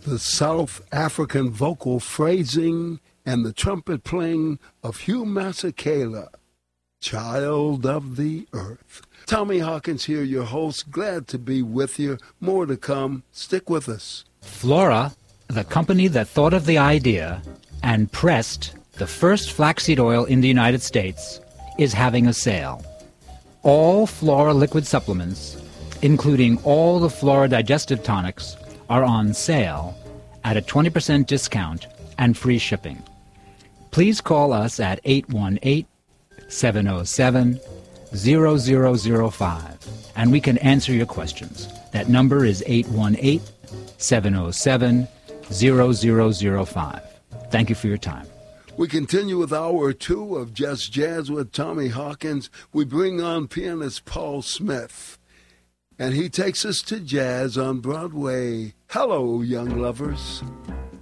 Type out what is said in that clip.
the South African vocal phrasing and the trumpet playing of Hugh Masekela, Child of the Earth. Tommy Hawkins here, your host. Glad to be with you. More to come. Stick with us. Flora, the company that thought of the idea and pressed the first flaxseed oil in the United States, is having a sale. All Flora liquid supplements, including all the Flora digestive tonics, are on sale at a 20% discount and free shipping. Please call us at 818-707-0005 and we can answer your questions. That number is 818-707-0005. Thank you for your time. We continue with hour 2 of Just Jazz with Tommy Hawkins. We bring on pianist Paul Smith, and he takes us to jazz on Broadway. Hello, young lovers.